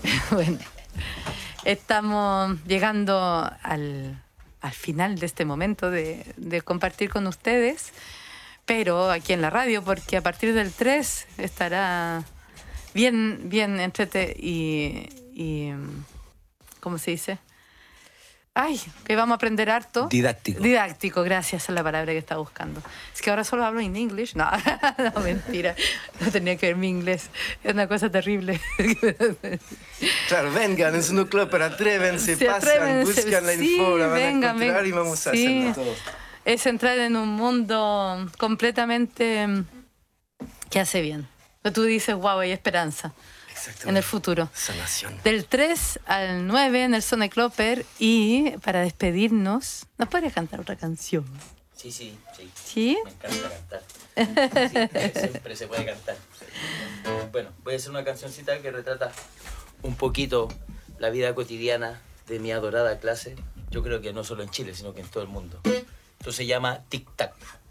Bueno, estamos llegando al final de este momento de compartir con ustedes, pero aquí en la radio, porque a partir del 3 estará bien entrete y ¿cómo se dice? Ay, que vamos a aprender harto. Didáctico. Didáctico, gracias, esa es la palabra que estaba buscando. Es que ahora solo hablo en inglés. No, no, mentira. No tenía que ver mi inglés. Es una cosa terrible. Claro, vengan, es un club, pero atrévense, Se pasan, atreven, buscan la sí, info, la van vengan, a encontrar vengan. y vamos a Sí. hacerlo todo. Es entrar en un mundo completamente que hace bien. Pero tú dices, wow, hay esperanza en el futuro. Sanación. Del 3 al 9 en el Sonic Clopper. Y para despedirnos, ¿nos podrías cantar otra canción? Sí. ¿Sí? Me encanta cantar. Sí, siempre se puede cantar. Bueno, voy a hacer una cancioncita que retrata un poquito la vida cotidiana de mi adorada clase. Yo creo que no solo en Chile, sino que en todo el mundo. Esto se llama Tic Tac.